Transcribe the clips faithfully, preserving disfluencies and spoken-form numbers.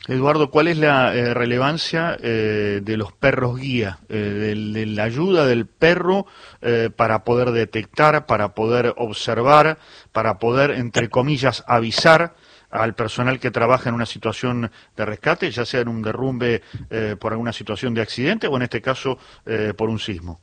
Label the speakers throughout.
Speaker 1: Eduardo, ¿cuál es la eh, relevancia eh, de los perros guía, eh, del- de, la ayuda del perro eh, para poder detectar, para poder observar, para poder, entre comillas, avisar al personal que trabaja en una situación de rescate, ya sea en un derrumbe eh, por alguna situación de accidente o en este caso eh, por un sismo?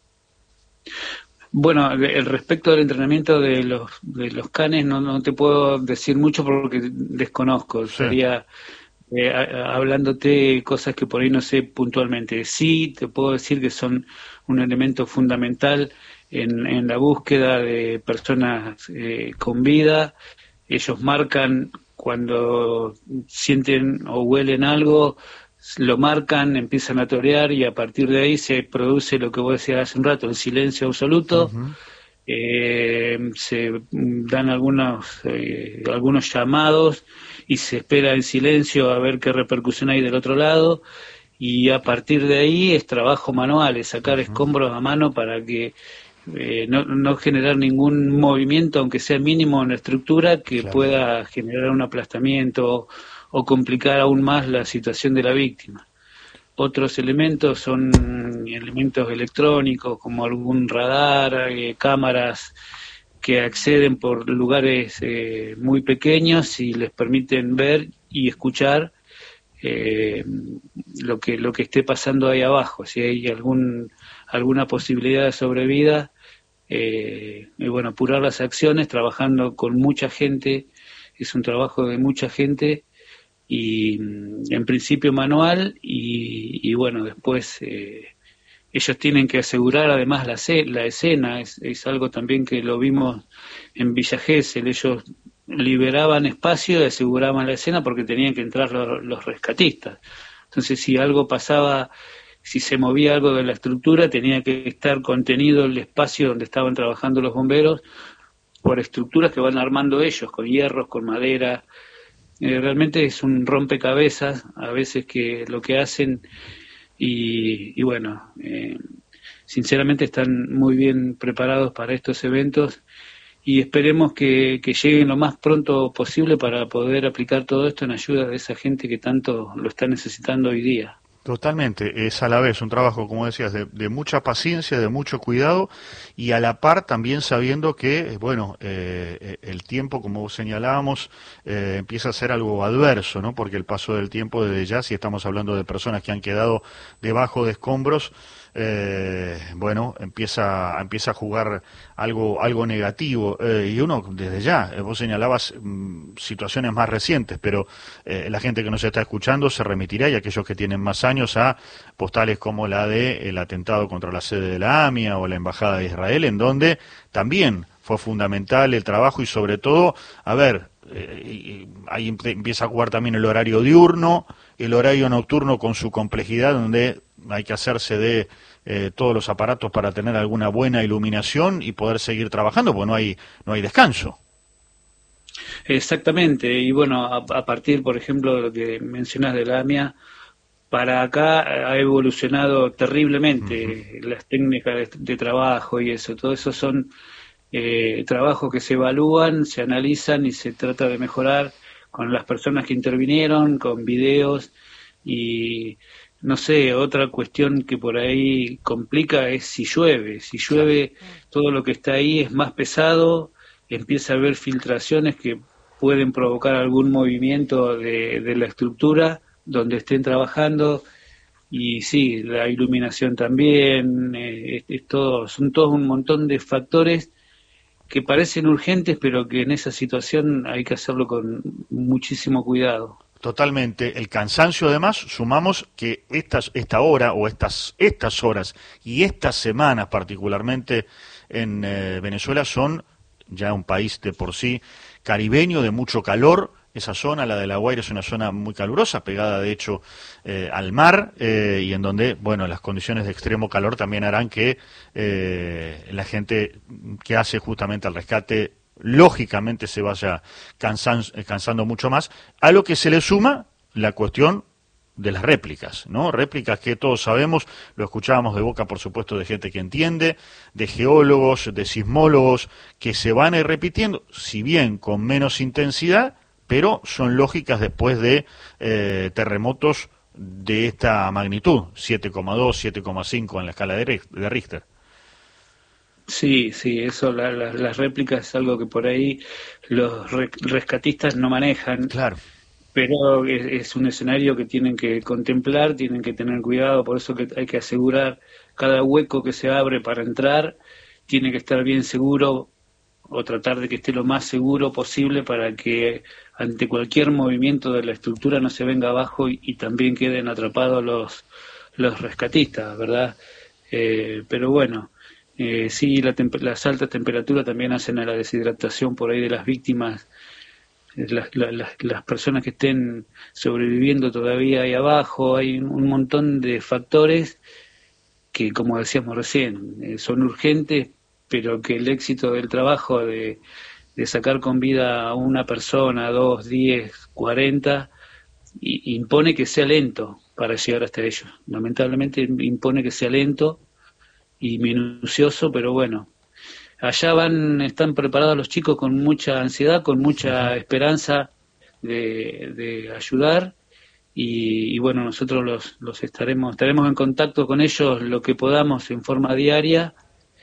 Speaker 2: Bueno, el respecto del entrenamiento de los de los canes no, no te puedo decir mucho porque desconozco.
Speaker 1: Sí,
Speaker 2: Estaría eh, a- hablándote cosas que por ahí no sé puntualmente. Sí, te puedo decir que son un elemento fundamental en, en la búsqueda de personas eh, con vida. Ellos marcan cuando sienten o huelen algo, lo marcan, empiezan a torear y a partir de ahí se produce lo que vos decías hace un rato, el silencio absoluto.
Speaker 1: ujú,
Speaker 2: Eh, se dan algunos, eh, algunos llamados y se espera en silencio a ver qué repercusión hay del otro lado y a partir de ahí es trabajo manual, es sacar
Speaker 1: ujú,
Speaker 2: escombros a mano para que eh, no, no generar ningún movimiento, aunque sea mínimo en la estructura, que
Speaker 1: claro.
Speaker 2: pueda generar un aplastamiento o complicar aún más la situación de la víctima. Otros elementos son elementos electrónicos como algún radar, eh, cámaras que acceden por lugares eh, muy pequeños y les permiten ver y escuchar eh, lo que lo que esté pasando ahí abajo, si hay algún alguna posibilidad de sobrevida, eh, y bueno, apurar las acciones trabajando con mucha gente, es un trabajo de mucha gente y mm, en principio manual y, y bueno, después eh, ellos tienen que asegurar además la, ce- la escena, es, es algo también que lo vimos en Villa Gesell, ellos liberaban espacio y aseguraban la escena porque tenían que entrar lo- los rescatistas. Entonces, si algo pasaba, si se movía algo de la estructura, tenía que estar contenido el espacio donde estaban trabajando los bomberos por estructuras que van armando ellos, con hierros, con madera. Eh, realmente es un rompecabezas, a veces que lo que hacen y, y bueno, eh, sinceramente están muy bien preparados para estos eventos y esperemos que, que lleguen lo más pronto posible para poder aplicar todo esto en ayuda de esa gente que tanto lo está necesitando hoy día.
Speaker 1: Totalmente, es a la vez un trabajo, como decías, de, de mucha paciencia, de mucho cuidado y a la par también sabiendo que, bueno, eh, eh, el tiempo, como señalábamos, eh, empieza a ser algo adverso, ¿no? Porque el paso del tiempo desde ya, si estamos hablando de personas que han quedado debajo de escombros, eh, bueno, empieza, empieza a jugar algo, algo negativo. Eh, y uno, desde ya, eh, vos señalabas mm, situaciones más recientes, pero eh, la gente que nos está escuchando se remitirá, y aquellos que tienen más años, a postales como la de el atentado contra la sede de la AMIA o la Embajada de Israel, en donde también fue fundamental el trabajo y sobre todo, a ver, eh, y ahí empieza a jugar también el horario diurno, el horario nocturno con su complejidad, donde hay que hacerse de eh, todos los aparatos para tener alguna buena iluminación y poder seguir trabajando, porque no hay, no hay descanso.
Speaker 2: Exactamente, y bueno, a, a partir, por ejemplo, de lo que mencionas de la AMIA, para acá ha evolucionado
Speaker 1: Ujú.
Speaker 2: terriblemente las técnicas de, de trabajo y eso, todo eso son eh, trabajos que se evalúan, se analizan y se trata de mejorar con las personas que intervinieron, con videos y no sé, otra cuestión que por ahí complica es si llueve. Si
Speaker 1: Claro.
Speaker 2: llueve, todo lo que está ahí es más pesado, empieza a haber filtraciones que pueden provocar algún movimiento de, de la estructura donde estén trabajando y sí, la iluminación también, eh, es, es todo, son todos un montón de factores que parecen urgentes, pero que en esa situación hay que hacerlo con muchísimo cuidado.
Speaker 1: Totalmente. El cansancio, además, sumamos que estas, esta hora o estas, estas horas y estas semanas particularmente en eh, Venezuela son ya un país de por sí caribeño, de mucho calor. Esa zona, la de La Guaira, es una zona muy calurosa, pegada de hecho eh, al mar, eh, y en donde, bueno, las condiciones de extremo calor también harán que eh, la gente que hace justamente el rescate lógicamente se vaya cansan, cansando mucho más, a lo que se le suma la cuestión de las réplicas, ¿no? Réplicas que todos sabemos, lo escuchábamos de boca, por supuesto, de gente que entiende, de geólogos, de sismólogos, que se van a ir repitiendo, si bien con menos intensidad, pero son lógicas después de eh, terremotos de esta magnitud, siete coma dos, siete coma cinco en la escala de Richter.
Speaker 2: Sí, sí, eso, la, la, las réplicas es algo que por ahí los re, rescatistas no manejan.
Speaker 1: Claro.
Speaker 2: Pero es, es un escenario que tienen que contemplar, tienen que tener cuidado, por eso que hay que asegurar cada hueco que se abre para entrar, tiene que estar bien seguro o tratar de que esté lo más seguro posible para que ante cualquier movimiento de la estructura no se venga abajo y, y también queden atrapados los, los rescatistas, ¿verdad? Eh, pero bueno. Eh, sí, la las altas temperaturas también hacen a la deshidratación por ahí de las víctimas, las, las, las personas que estén sobreviviendo todavía ahí abajo. Hay un montón de factores que, como decíamos recién, eh, son urgentes, pero que el éxito del trabajo de, de sacar con vida a una persona, dos, diez, cuarenta, y, impone que sea lento para llegar hasta ellos. Lamentablemente impone que sea lento y minucioso, pero bueno, allá van, están preparados los chicos con mucha ansiedad, con mucha esperanza de, de ayudar, y, y bueno, nosotros los, los estaremos, estaremos en contacto con ellos lo que podamos en forma diaria,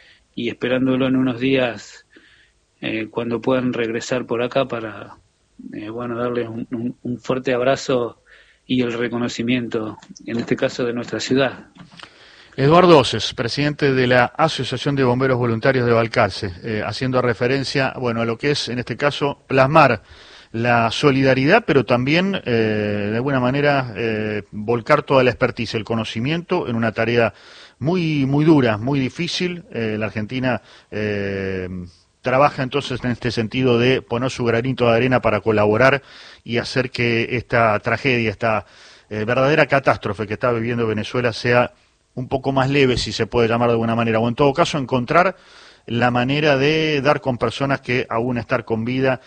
Speaker 2: y esperándolo en unos días eh, cuando puedan regresar por acá para eh, bueno, darles un, un, un fuerte abrazo y el reconocimiento, en este caso de nuestra ciudad.
Speaker 1: Eduardo Oces, presidente de la Asociación de Bomberos Voluntarios de Balcarce, eh, haciendo referencia, bueno, a lo que es, en este caso, plasmar la solidaridad, pero también, eh, de alguna manera, eh, volcar toda la expertise, el conocimiento en una tarea muy, muy dura, muy difícil. Eh, la Argentina eh, trabaja entonces en este sentido de poner su granito de arena para colaborar y hacer que esta tragedia, esta eh, verdadera catástrofe que está viviendo Venezuela sea un poco más leve, si se puede llamar de alguna manera, o en todo caso encontrar la manera de dar con personas que aún están con vida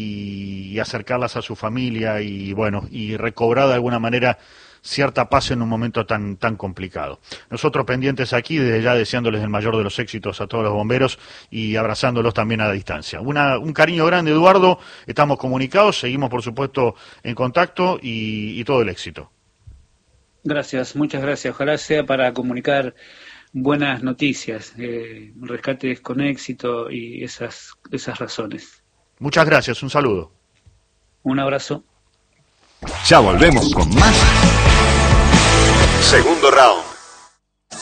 Speaker 1: y, y acercarlas a su familia y bueno, y recobrar de alguna manera cierta paz en un momento tan tan complicado. Nosotros pendientes aquí, desde ya deseándoles el mayor de los éxitos a todos los bomberos y abrazándolos también a la distancia. Una, un cariño grande, Eduardo, estamos comunicados, seguimos por supuesto en contacto y, y todo el éxito.
Speaker 2: Gracias, muchas gracias. Ojalá sea para comunicar buenas noticias, eh, rescates con éxito y esas, esas razones.
Speaker 1: Muchas gracias, un saludo.
Speaker 2: Un abrazo.
Speaker 3: Ya volvemos con más. Segundo.